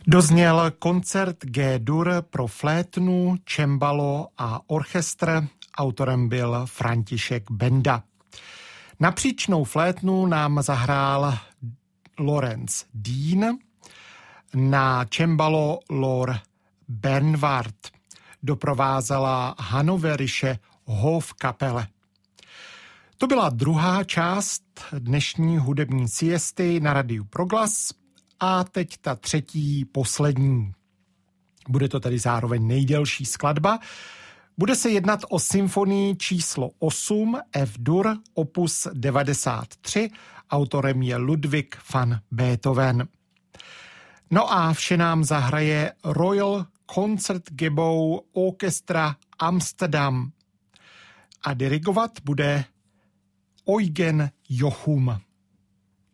Dozněl koncert G-dur pro flétnu, cembalo a orchestr. Autorem byl František Benda. Na příčnou flétnu nám zahrál Lorenz Dean, na cembalo Lor Bernward. Doprovázela Hannoverische Hofkapelle. To byla druhá část dnešní hudební siesty na Radiu Proglas a teď ta třetí, poslední. Bude to tedy zároveň nejdelší skladba. Bude se jednat o symfonii číslo 8 F-dur opus 93. Autorem je Ludwig van Beethoven. No a vše nám zahraje Royal Concertgebouw Orchestra Amsterdam. A dirigovat bude Eugen Jochum.